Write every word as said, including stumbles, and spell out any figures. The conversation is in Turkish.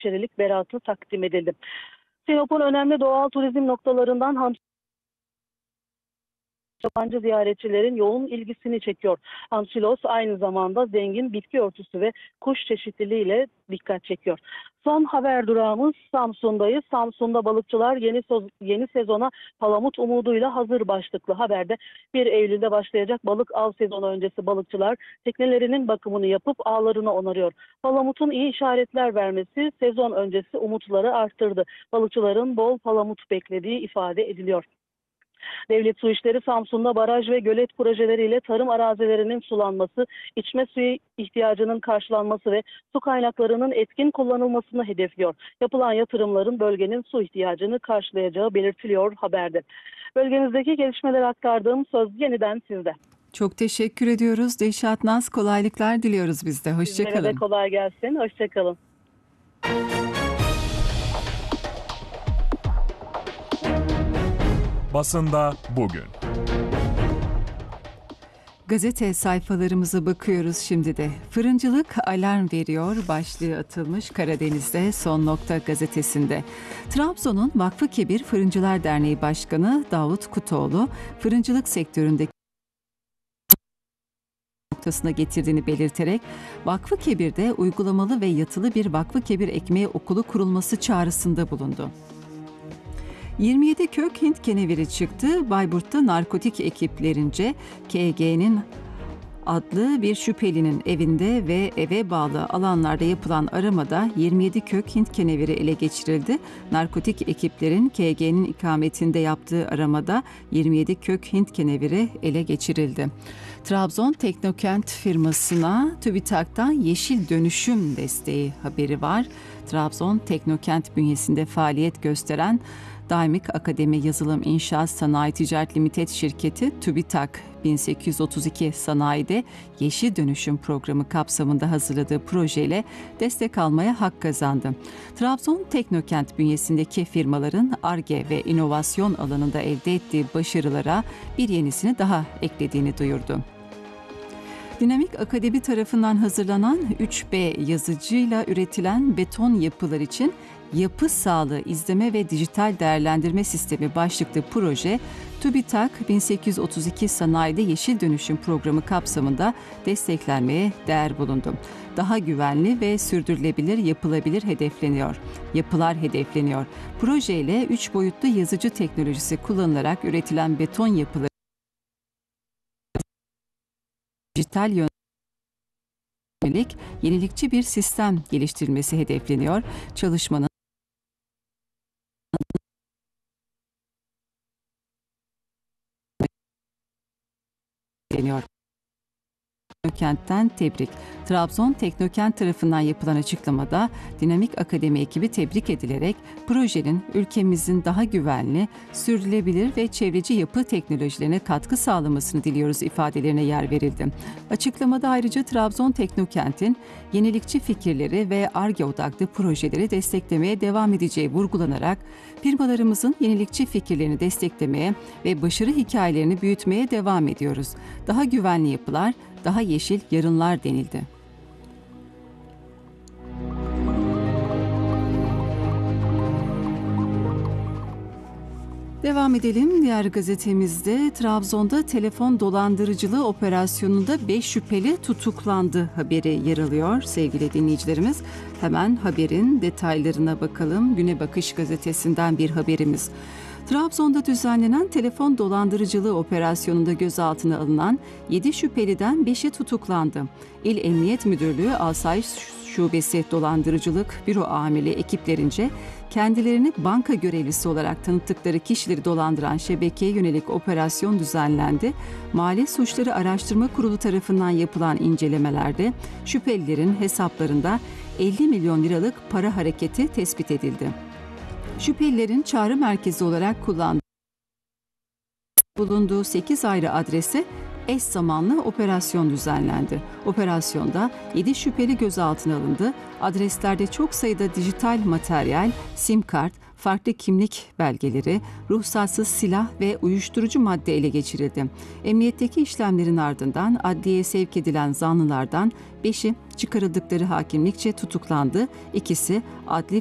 içerilik beratı takdim edildi. Sinop'un önemli doğal turizm noktalarından hamsi yabancı ziyaretçilerin yoğun ilgisini çekiyor. Hamsilos aynı zamanda zengin bitki örtüsü ve kuş çeşitliliğiyle dikkat çekiyor. Son haber durağımız Samsun'dayız. Samsun'da balıkçılar yeni, yeni sezona palamut umuduyla hazır başlıklı haberde bir Eylül'de başlayacak balık av sezonu öncesi balıkçılar teknelerinin bakımını yapıp ağlarını onarıyor. Palamutun iyi işaretler vermesi sezon öncesi umutları arttırdı. Balıkçıların bol palamut beklediği ifade ediliyor. Devlet Su İşleri Samsun'da baraj ve gölet projeleriyle tarım arazilerinin sulanması, içme suyu ihtiyacının karşılanması ve su kaynaklarının etkin kullanılmasını hedefliyor. Yapılan yatırımların bölgenin su ihtiyacını karşılayacağı belirtiliyor haberde. Bölgenizdeki gelişmeleri aktardığım söz yeniden sizde. Çok teşekkür ediyoruz. Dilşat Naz, kolaylıklar diliyoruz biz de. Hoşçakalın. Sizlere de kolay gelsin. Hoşçakalın. Basında bugün. Gazete sayfalarımıza bakıyoruz şimdi de. Fırıncılık alarm veriyor başlığı atılmış Karadeniz'de Son Nokta gazetesinde. Trabzon'un Vakfı Kebir Fırıncılar Derneği Başkanı Davut Kutoğlu, fırıncılık sektöründeki noktasına getirdiğini belirterek Vakfı Kebir'de uygulamalı ve yatılı bir Vakfı Kebir Ekmeği Okulu kurulması çağrısında bulundu. yirmi yedi kök Hint keneviri çıktı. Bayburt'ta narkotik ekiplerince K G'nin adlı bir şüphelinin evinde ve eve bağlı alanlarda yapılan aramada yirmi yedi kök Hint keneviri ele geçirildi. Narkotik ekiplerin K G'nin ikametinde yaptığı aramada yirmi yedi kök Hint keneviri ele geçirildi. Trabzon Teknokent firmasına TÜBİTAK'tan yeşil dönüşüm desteği haberi var. Trabzon Teknokent bünyesinde faaliyet gösteren Daimik Akademi Yazılım İnşaat Sanayi Ticaret Limited şirketi TÜBİTAK bin sekiz yüz otuz iki sanayide yeşil dönüşüm programı kapsamında hazırladığı projeyle destek almaya hak kazandı. Trabzon Teknokent bünyesindeki firmaların Ar-Ge ve inovasyon alanında elde ettiği başarılara bir yenisini daha eklediğini duyurdu. Dinamik Akademi tarafından hazırlanan üç B yazıcıyla üretilen beton yapılar için Yapı Sağlığı İzleme ve Dijital Değerlendirme Sistemi başlıklı proje, TÜBİTAK bin sekiz yüz otuz iki Sanayide Yeşil Dönüşüm Programı kapsamında desteklenmeye değer bulundu. Daha güvenli ve sürdürülebilir yapılabilir hedefleniyor. Yapılar hedefleniyor. Projeyle üç boyutlu yazıcı teknolojisi kullanılarak üretilen beton yapıları dijital yönelik yenilikçi bir sistem geliştirilmesi hedefleniyor. Çalışmanın deniyor. Teknokent'ten tebrik. Trabzon Teknokent tarafından yapılan açıklamada Dinamik Akademi ekibi tebrik edilerek projenin ülkemizin daha güvenli, sürdürülebilir ve çevreci yapı teknolojilerine katkı sağlamasını diliyoruz ifadelerine yer verildi. Açıklamada ayrıca Trabzon Teknokent'in yenilikçi fikirleri ve Ar-Ge odaklı projeleri desteklemeye devam edeceği vurgulanarak firmalarımızın yenilikçi fikirlerini desteklemeye ve başarı hikayelerini büyütmeye devam ediyoruz. Daha güvenli yapılar, daha yeşil yarınlar denildi. Devam edelim. Diğer gazetemizde Trabzon'da telefon dolandırıcılığı operasyonunda beş şüpheli tutuklandı haberi yer alıyor sevgili dinleyicilerimiz. Hemen haberin detaylarına bakalım. Güne Bakış gazetesinden bir haberimiz. Trabzon'da düzenlenen telefon dolandırıcılığı operasyonunda gözaltına alınan yedi şüpheliden beşi tutuklandı. İl Emniyet Müdürlüğü Asayiş Şubesi Dolandırıcılık Büro Amirliği ekiplerince kendilerini banka görevlisi olarak tanıttıkları kişileri dolandıran şebekeye yönelik operasyon düzenlendi. Mali Suçları Araştırma Kurulu tarafından yapılan incelemelerde şüphelilerin hesaplarında elli milyon liralık para hareketi tespit edildi. Şüphelilerin çağrı merkezi olarak kullandığı bulunduğu sekiz ayrı adrese eş zamanlı operasyon düzenlendi. Operasyonda yedi şüpheli gözaltına alındı. Adreslerde çok sayıda dijital materyal, sim kart, farklı kimlik belgeleri, ruhsatsız silah ve uyuşturucu madde ele geçirildi. Emniyetteki işlemlerin ardından adliyeye sevk edilen zanlılardan beşi çıkarıldıkları hakimlikçe tutuklandı, ikisi adli